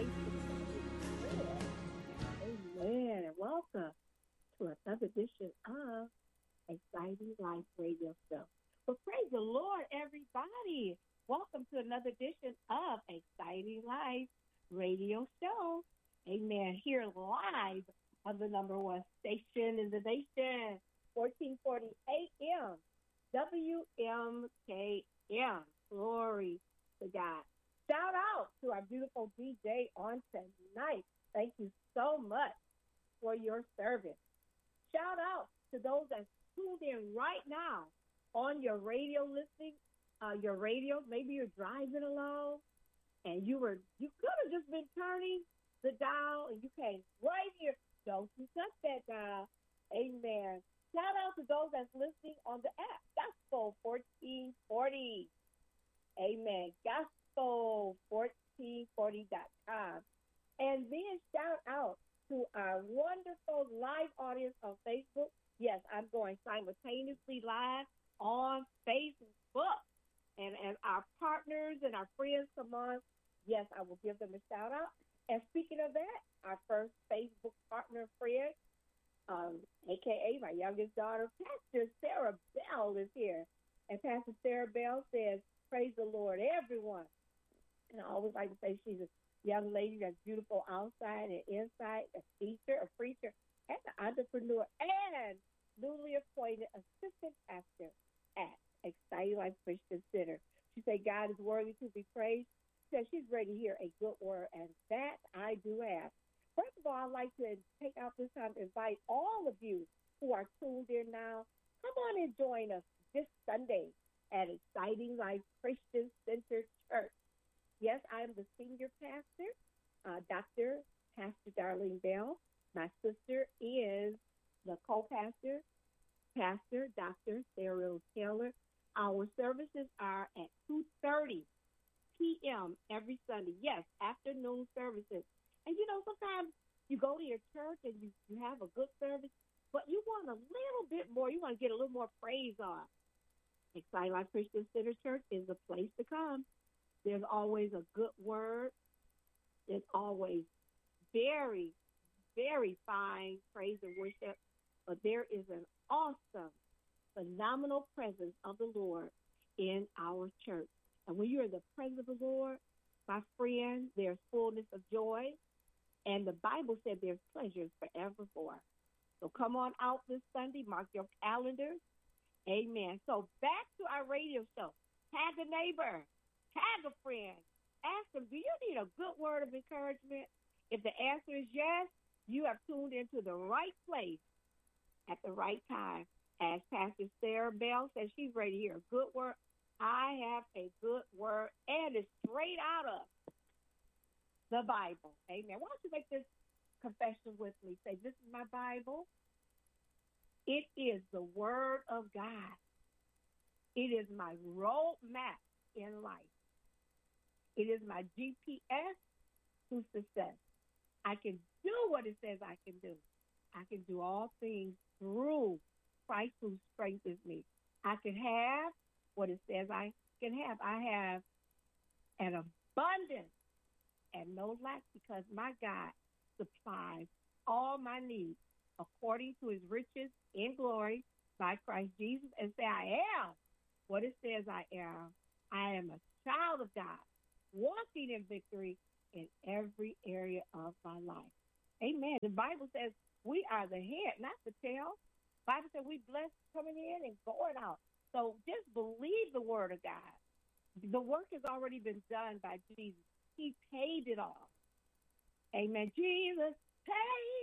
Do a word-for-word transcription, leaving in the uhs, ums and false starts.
Amen. And welcome to another edition of Exciting Life Radio Show. Well, praise the Lord, everybody. Welcome to another edition of Exciting Life Radio Show. Amen. Here live on the number one station in the nation, fourteen forty A M, W M K M. Glory to God. Shout out to our beautiful D J on tonight. Thank you so much for your service. Shout out to those that tuned in right now on your radio listening, uh, your radio. Maybe you're driving along and you were you could have just been turning the dial and you came right here. Don't you touch that dial. Amen. Shout out to those that's listening on the app, Gospel fourteen forty. Amen. Gospel fourteen forty dot com. And then shout out to our wonderful live audience on Facebook. Yes, I'm going simultaneously live on Facebook. And and our partners and our friends come on. Yes, I will give them a shout out. And speaking of that, our first Facebook partner friend, um, a k a my youngest daughter, Pastor Sarah Bell is here. And Pastor Sarah Bell says, praise the Lord, everyone. And I always like to say she's a young lady that's beautiful outside and inside, a teacher, a preacher, and an entrepreneur, and newly appointed assistant pastor at Exciting Life Christian Center. She said God is worthy to be praised. She said she's ready to hear a good word, and that I do have. First of all, I'd like to take out this time to invite all of you who are tuned in now. Come on and join us this Sunday at Exciting Life Christian Center Church. Yes, I am the senior pastor, uh, Doctor Pastor Darlene Bell. My sister is the co-pastor, Pastor Doctor Sarah Taylor. Our services are at two thirty p.m. every Sunday. Yes, afternoon services. And, you know, sometimes you go to your church and you, you have a good service, but you want a little bit more. You want to get a little more praise on. Exciting Life Christian Center Church is the place to come. There's always a good word. There's always very, very fine praise and worship. But there is an awesome, phenomenal presence of the Lord in our church. And when you're in the presence of the Lord, my friend, there's fullness of joy. And the Bible said there's pleasures forevermore. So come on out this Sunday. Mark your calendars. Amen. So back to our radio show. Tag a neighbor. Tag a friend. Ask them, do you need a good word of encouragement? If the answer is yes, you have tuned into the right place at the right time. As Pastor Sarah Bell says, she's ready to hear a good word. I have a good word, and it's straight out of the Bible. Amen. Why don't you make this confession with me? Say, this is my Bible. It is the Word of God. It is my roadmap in life. It is my G P S to success. I can do what it says I can do. I can do all things through Christ who strengthens me. I can have what it says I can have. I have an abundance and no lack because my God supplies all my needs according to his riches in glory by Christ Jesus. And say, I am what it says I am. I am a child of God, walking in victory in every area of my life. Amen. The Bible says we are the head, not the tail. The Bible says we blessed coming in and going out. So just believe the word of God. The work has already been done by Jesus. He paid it all. Amen. Jesus paid